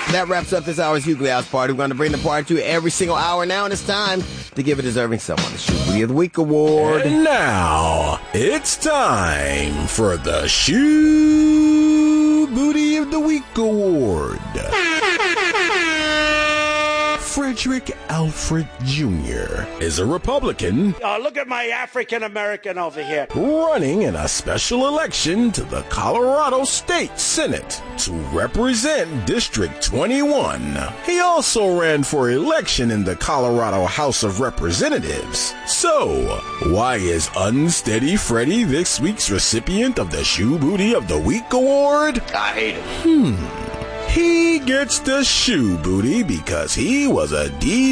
That wraps up this hour's Hughley House Party. We're going to bring the party to you every single hour now, and it's time to give a deserving someone the Shoe Booty of the Week award. And now, it's time for the Shoe Booty of the Week award. Frederick Alfred Jr. is a Republican. Look at my African-American over here. Running in a special election to the Colorado State Senate to represent District 21. He also ran for election in the Colorado House of Representatives. So, why is Unsteady Freddy this week's recipient of the Shoe Booty of the Week award? I hate it. He gets the shoe booty because he was a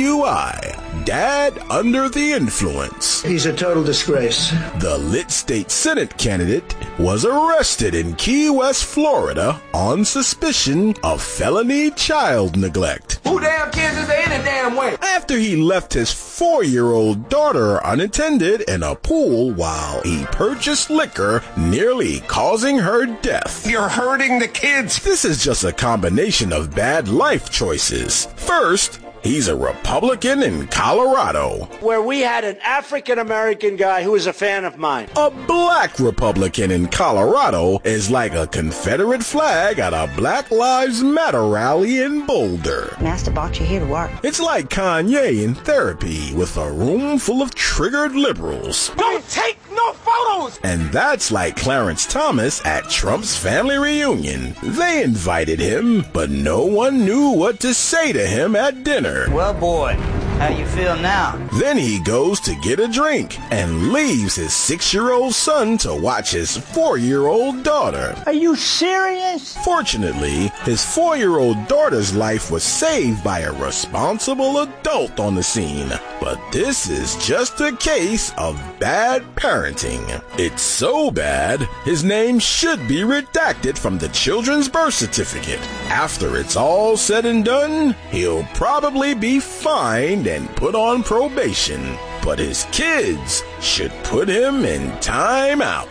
DUI, dad under the influence. He's a total disgrace. The lit state Senate candidate was arrested in Key West, Florida on suspicion of felony child neglect. Who damn kids is they any damn way? After he left his 4-year-old daughter unattended in a pool while he purchased liquor, nearly causing her death. You're hurting the kids. This is just a combination of bad life choices. First, he's a Republican in Colorado. Where we had an African-American guy who was a fan of mine. A black Republican in Colorado is like a Confederate flag at a Black Lives Matter rally in Boulder. Master brought you here to work. It's like Kanye in therapy with a room full of triggered liberals. Don't take no photos! And that's like Clarence Thomas at Trump's family reunion. They invited him, but no one knew what to say to him at dinner. Well, boy, how you feel now? Then he goes to get a drink and leaves his 6-year-old son to watch his 4-year-old daughter. Are you serious? Fortunately, his 4-year-old daughter's life was saved by a responsible adult on the scene. But this is just a case of bad parenting. It's so bad, his name should be redacted from the children's birth certificate. After it's all said and done, he'll probably be fined and put on probation. But his kids should put him in time out.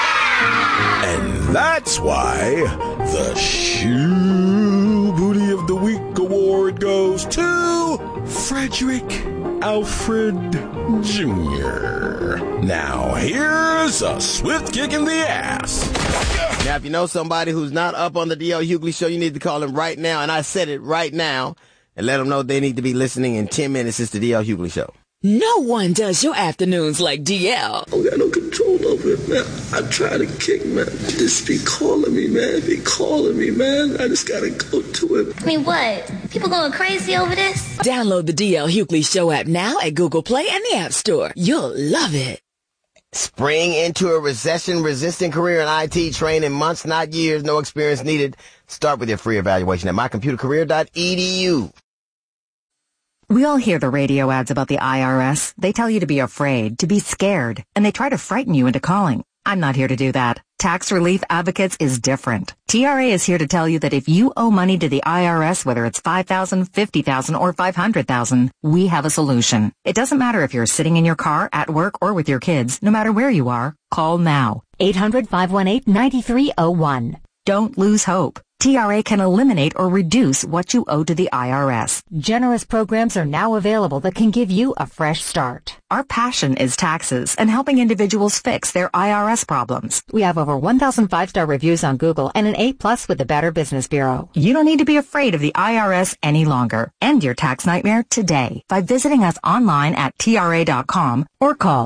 Yeah! And that's why the Shoe Booty of the Week award goes to Frederick Alfred Jr. Now, here's a swift kick in the ass. Now, if you know somebody who's not up on the D.L. Hughley Show, you need to call him right now, and I said it right now, and let them know they need to be listening in 10 minutes. It's the D.L. Hughley Show. No one does your afternoons like DL. I don't got no control over it, man. I try to kick, man. Just be calling me, man. I just gotta go to it. I mean, what? People going crazy over this? Download the DL Hughley Show app now at Google Play and the App Store. You'll love it. Spring into a recession-resistant career in IT. Train in months, not years. No experience needed. Start with your free evaluation at mycomputercareer.edu. We all hear the radio ads about the IRS. They tell you to be afraid, to be scared, and they try to frighten you into calling. I'm not here to do that. Tax Relief Advocates is different. TRA is here to tell you that if you owe money to the IRS, whether it's $5,000, $50,000, or $500,000, we have a solution. It doesn't matter if you're sitting in your car, at work, or with your kids. No matter where you are, call now. 800-518-9301. Don't lose hope. TRA can eliminate or reduce what you owe to the IRS. Generous programs are now available that can give you a fresh start. Our passion is taxes and helping individuals fix their IRS problems. We have over 1,000 5-star reviews on Google and an A+ with the Better Business Bureau. You don't need to be afraid of the IRS any longer. End your tax nightmare today by visiting us online at TRA.com or call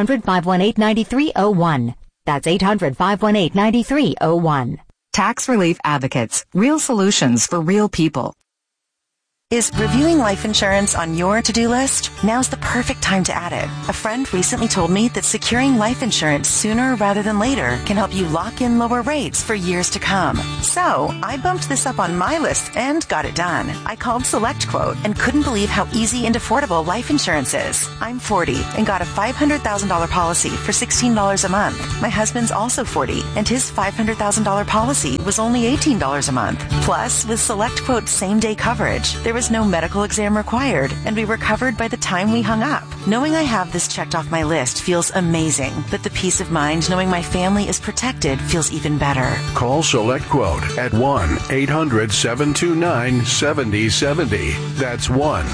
800-518-9301. That's 800-518-9301. Tax Relief Advocates. Real solutions for real people. Is reviewing life insurance on your to-do list? Now's the perfect time to add it. A friend recently told me that securing life insurance sooner rather than later can help you lock in lower rates for years to come. So, I bumped this up on my list and got it done. I called SelectQuote and couldn't believe how easy and affordable life insurance is. I'm 40 and got a $500,000 policy for $16 a month. My husband's also 40 and his $500,000 policy was only $18 a month. Plus, with SelectQuote's same-day coverage, there was no medical exam required, and we were covered by the time we hung up. Knowing I have this checked off my list feels amazing, but the peace of mind knowing my family is protected feels even better. Call SelectQuote at 1-800-729-7070. That's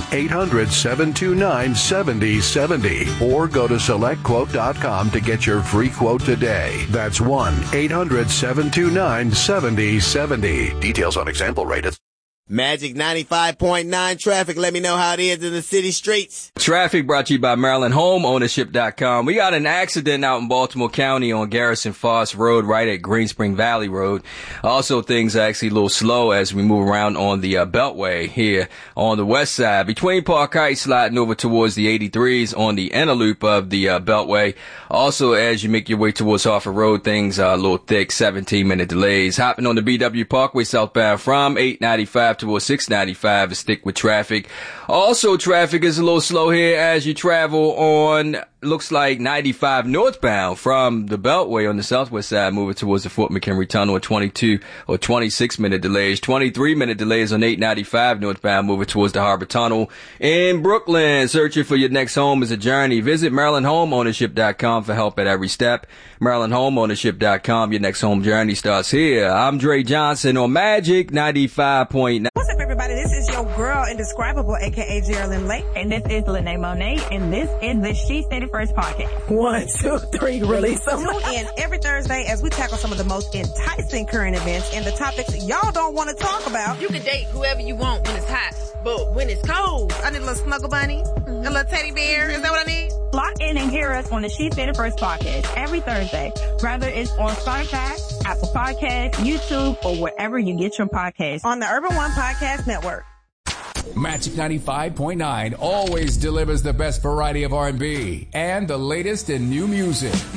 1-800-729-7070. Or go to SelectQuote.com to get your free quote today. That's 1-800-729-7070. Details on example rate. Magic 95.9 traffic. Let me know how it is in the city streets. Traffic brought to you by MarylandHomeownership.com. We got an accident out in Baltimore County on Garrison Foss Road right at Greenspring Valley Road. Also, things are actually a little slow as we move around on the Beltway here on the west side. Between Park Heights sliding over towards the 83s on the inner loop of the Beltway. Also, as you make your way towards Harford Road, things are a little thick, 17-minute delays. Hopping on the BW Parkway southbound from 895 towards 695 to stick with traffic. Also, traffic is a little slow here as you travel on, looks like 95 northbound from the Beltway on the southwest side, moving towards the Fort McHenry Tunnel. 22 or 26-minute delays. 23-minute delays on 895 northbound, moving towards the Harbor Tunnel. In Brooklyn, searching for your next home is a journey. Visit MarylandHomeownership.com for help at every step. MarylandHomeownership.com. Your next home journey starts here. I'm Dre Johnson on Magic 95.9. What's up, everybody? This is your girl, Indescribable, a.k.a. Geraldine Lake. And this is Lene Monet, and this is the She Said It First podcast. 1, 2, 3, release them. Tune in every Thursday as we tackle some of the most enticing current events and the topics y'all don't want to talk about. You can date whoever you want when it's hot, but when it's cold, I need a little snuggle bunny, a little teddy bear. Is that what I need? Lock in and hear us on the She Said It First podcast every Thursday, whether it's on Spotify, Apple Podcasts, YouTube, or wherever you get your podcasts. On the Urban One Podcast Network. Magic 95.9 always delivers the best variety of R&B and the latest in new music.